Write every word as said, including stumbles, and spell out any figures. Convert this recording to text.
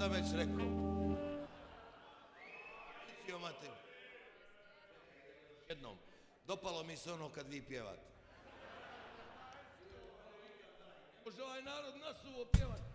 sam već rekao. Icio mater. Jednom. Dopalo mi se ono kad vi pjevate. Može ovaj narod nasuvo pjevati.